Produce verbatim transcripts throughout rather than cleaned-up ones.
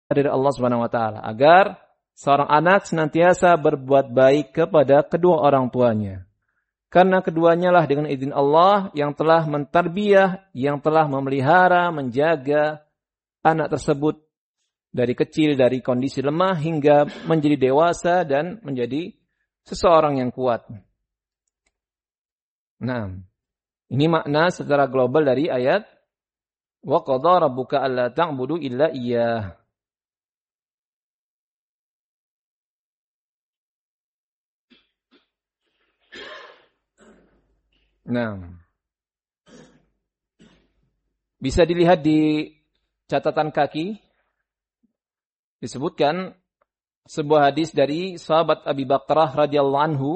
dari Allah Subhanahu wa taala agar seorang anak senantiasa berbuat baik kepada kedua orang tuanya. Karena keduanya lah dengan izin Allah yang telah mentarbiyah, yang telah memelihara, menjaga anak tersebut dari kecil, dari kondisi lemah hingga menjadi dewasa dan menjadi seseorang yang kuat. Nah, ini makna secara global dari ayat wa qadha rabbuka alla ta'budu illa iyyah. Nah, bisa dilihat di catatan kaki disebutkan sebuah hadis dari sahabat Abi Bakrah radhiyallahu anhu.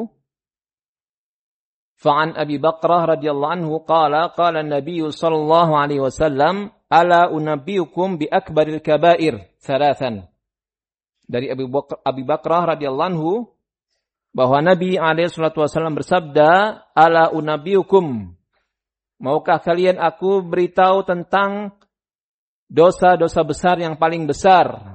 Fa'an Abi Bakrah radhiyallahu anhu qala qala an-nabiy sallallahu alaihi wasallam ala unabbiukum bi akbaril kaba'ir thalathan. Dari Abi Bakrah, Abi Bakrah radhiyallahu anhu bahwa Nabi alaihi salatu wasallam bersabda, ala unabbiukum, maukah kalian aku beritahu tentang dosa-dosa besar yang paling besar?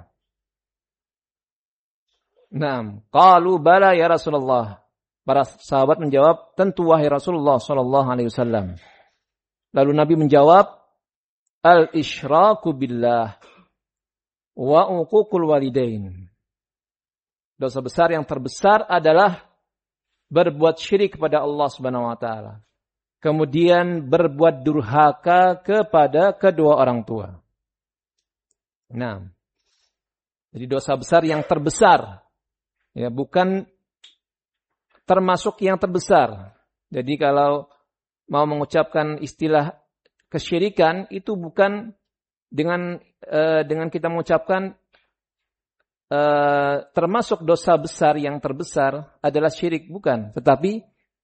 Naam, qalu bala ya Rasulullah. Para sahabat menjawab, tentu wahai Rasulullah sallallahu alaihi wasallam. Lalu Nabi menjawab, al-isyraku billah wa uququl walidain. Dosa besar yang terbesar adalah berbuat syirik kepada Allah Subhanahu wa taala. Kemudian berbuat durhaka kepada kedua orang tua. Nah, jadi dosa besar yang terbesar. Ya, bukan termasuk yang terbesar. Jadi kalau mau mengucapkan istilah kesyirikan itu bukan dengan uh, dengan kita mengucapkan Uh, termasuk dosa besar yang terbesar adalah syirik, bukan, tetapi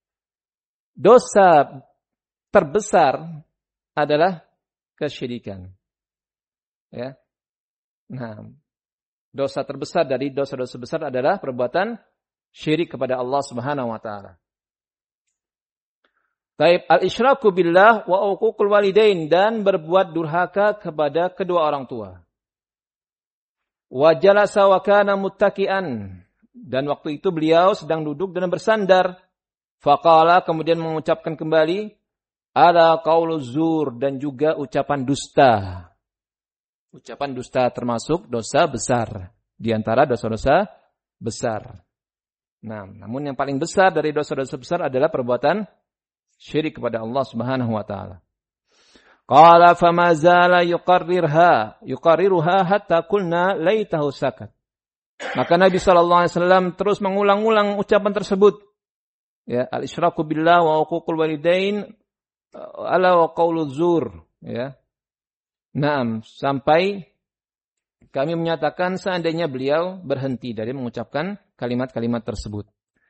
dosa terbesar adalah kesyirikan. Ya. Nah, dosa terbesar dari dosa-dosa besar adalah perbuatan syirik kepada Allah Subhanahu wa taala. Taib al-isyraku billah wa uququl walidain, dan berbuat durhaka kepada kedua orang tua. Wa jalasa wa kana muttaki'an, dan waktu itu beliau sedang duduk dan bersandar. Faqala, kemudian mengucapkan kembali, ada qaulu zur, dan juga ucapan dusta. Ucapan dusta termasuk dosa besar di antara dosa-dosa besar. Nah, namun yang paling besar dari dosa-dosa besar adalah perbuatan syirik kepada Allah Subhanahu wa taala. Qala fama zala yuqarrirha yuqarriruha hatta qulna laitahu sakat. Maka Nabi sallallahu alaihi wasallam terus mengulang-ulang ucapan tersebut. Ya, al-isyraku billah wa uququl walidain ala wa qaulu zur, ya. Naam, sampai kami menyatakan seandainya beliau berhenti dari mengucapkan kalimat-kalimat tersebut.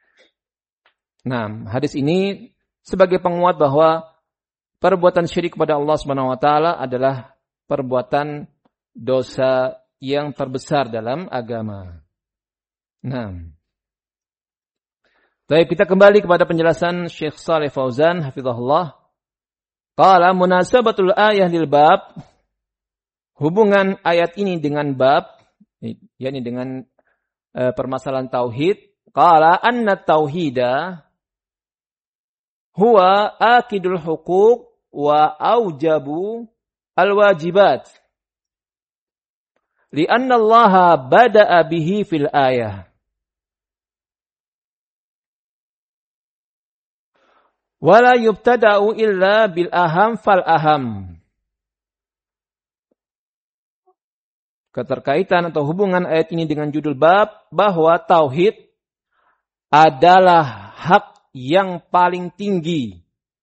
Nah, hadis ini sebagai penguat bahwa perbuatan syirik kepada Allah Subhanahu wa taala adalah perbuatan dosa yang terbesar dalam agama. Nah, baik, kita kembali kepada penjelasan Syekh Shalih Fauzan hafizahullah. Qala munasabatul ayah lil bab, hubungan ayat ini dengan bab, yakni dengan uh, permasalahan tauhid. Qala anna tauhida huwa akidul huquq wa aujabu al-wajibat. Lianna Allah bada'a bihi fil ayah. Wala yubtada'u illa bil aham fal aham. Keterkaitan atau hubungan ayat ini dengan judul bab bahwa tauhid adalah hak yang paling tinggi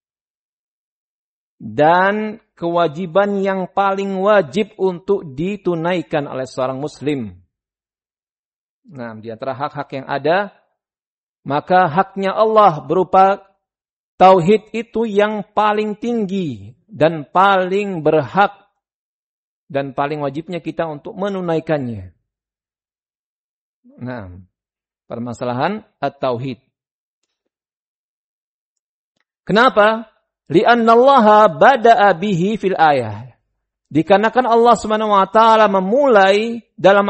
dan kewajiban yang paling wajib untuk ditunaikan oleh seorang muslim. Nah, di antara hak-hak yang ada, maka haknya Allah berupa tauhid itu yang paling tinggi dan paling berhak dan paling wajibnya kita untuk menunaikannya. Nah, permasalahan at-tauhid. Kenapa? Li'annallaha bada'a bihi fil ayah. Dikarenakan Allah Subhanahu wa taala memulai dalam